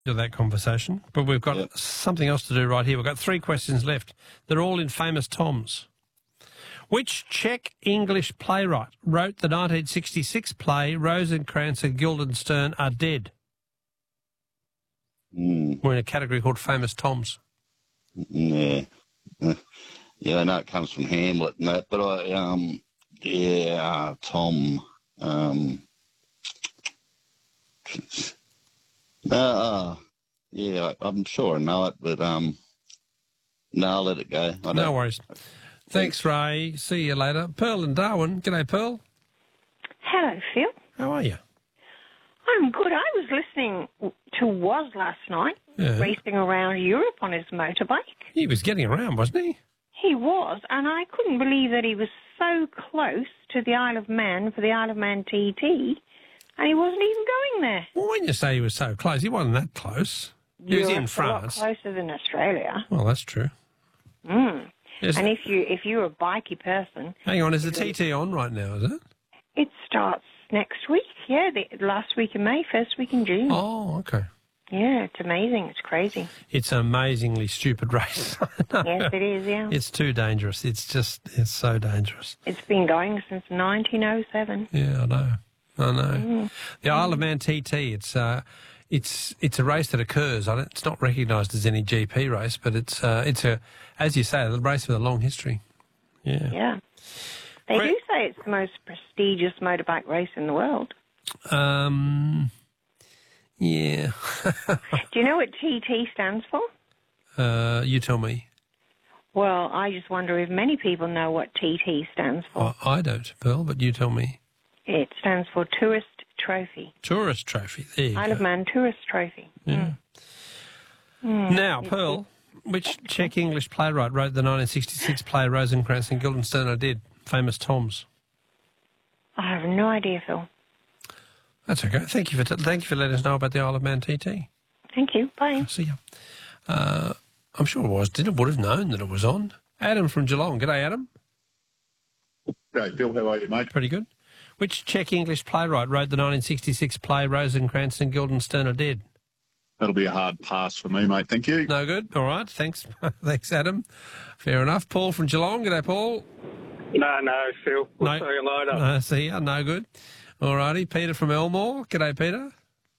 to that conversation, but we've got something else to do right here. We've got 3 questions left. They're all in Famous Toms. Which Czech English playwright wrote the 1966 play Rosencrantz and Guildenstern Are Dead? We're in a category called Famous Toms. Yeah. Yeah, I know it comes from Hamlet and that, but Tom. I'm sure I know it, but no, I'll let it go. No worries. Thanks, Ray. See you later. Pearl and Darwin. G'day, Pearl. Hello, Phil. How are you? I'm good. I was listening to Woz last night, racing around Europe on his motorbike. He was getting around, wasn't he? He was, and I couldn't believe that he was so close to the Isle of Man for the Isle of Man TT, and he wasn't even going there. Well, when you say he was so close, he wasn't that close. He was in France. A lot closer than Australia. Well, that's true. Yes. And if you're a bikey person... Hang on, is the TT on right now, is it? It starts next week, the last week in May, first week in June. Oh, okay. Yeah, it's amazing. It's crazy. It's an amazingly stupid race. Yes, it is, yeah. It's too dangerous. It's so dangerous. It's been going since 1907. Yeah, I know. The Isle of Man TT, it's a race that occurs. It's not recognised as any GP race, but it's as you say, a race with a long history. Yeah. Yeah. They do say it's the most prestigious motorbike race in the world. Yeah. Do you know what TT stands for? You tell me. Well, I just wonder if many people know what TT stands for. I don't, Pearl, but you tell me. It stands for Tourist Trophy. Tourist Trophy. There you go. Isle of Man Tourist Trophy. Yeah. Now, Pearl, which Czech English playwright wrote the 1966 play Rosencrantz and Guildenstern Are Dead? Famous Toms. I have no idea, Phil. That's okay. Thank you for letting us know about the Isle of Man TT. Thank you. Bye. See ya. I'm sure it would have known that it was on. Adam from Geelong. G'day, Adam. G'day, Phil. How are you, mate? Pretty good. Which Czech English playwright wrote the 1966 play Rosencrantz and Guildenstern Are Dead? That'll be a hard pass for me, mate. Thank you. No good. All right. Thanks. Thanks, Adam. Fair enough. Paul from Geelong. G'day, Paul. No, Phil. We'll see you later. See ya. No good. All righty. Peter from Elmore. G'day, Peter.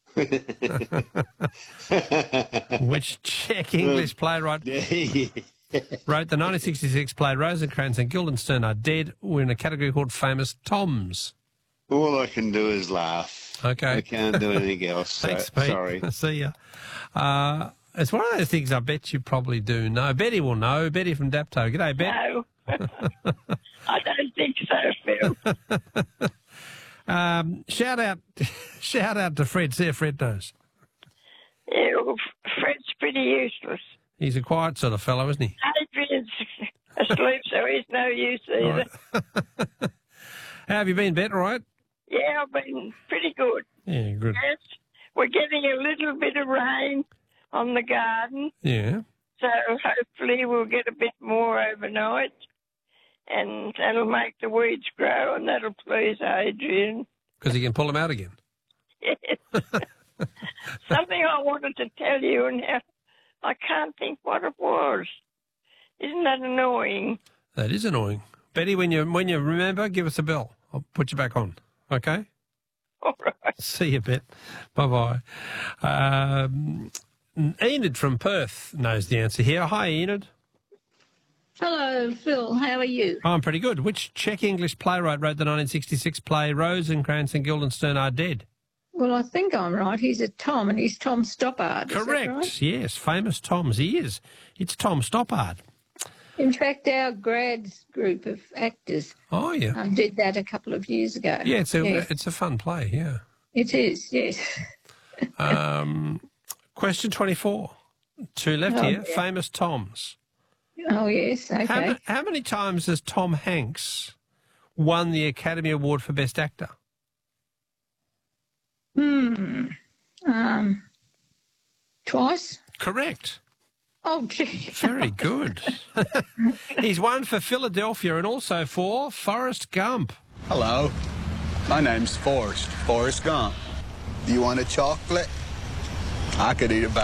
Which Czech English playwright wrote the 1966 play Rosencrantz and Guildenstern Are Dead? We're in a category called Famous Toms. All I can do is laugh. Okay. I can't do anything else. Thanks, Pete. Sorry. See ya. It's one of those things I bet you probably do know. Betty will know. Betty from Dapto. G'day, Bet. No. I don't think so, Phil. Shout out to Fred. See if Fred knows. Yeah, well, Fred's pretty useless. He's a quiet sort of fellow, isn't he? Adrian's asleep, so he's no use either. Right. How have you been, Bet? All right? Yeah, I've been pretty good. Yeah, good. Yes, we're getting a little bit of rain on the garden. Yeah. So hopefully we'll get a bit more overnight, and that'll make the weeds grow, and that'll please Adrian. Because he can pull them out again. Yes. Something I wanted to tell you, and I can't think what it was. Isn't that annoying? That is annoying. Betty, when you remember, give us a bell. I'll put you back on. Okay? All right. See you, Bet. Bye-bye. Enid from Perth knows the answer here. Hi, Enid. Hello, Phil. How are you? I'm pretty good. Which Czech English playwright wrote the 1966 play Rosencrantz and Guildenstern Are Dead? Well, I think I'm right. He's a Tom, and he's Tom Stoppard. Is Correct. that right? Yes, famous Toms. He is. It's Tom Stoppard. In fact, our grads group of actors did that a couple of years ago. Yeah, it's a fun play, yeah. It is, yes. Question 24. Two left here. Yeah. Famous Toms. Oh, yes, okay. How many times has Tom Hanks won the Academy Award for Best Actor? Twice. Correct. Oh, gee. Very good. He's won for Philadelphia and also for Forrest Gump. Hello. My name's Forrest Gump. Do you want a chocolate? I could eat about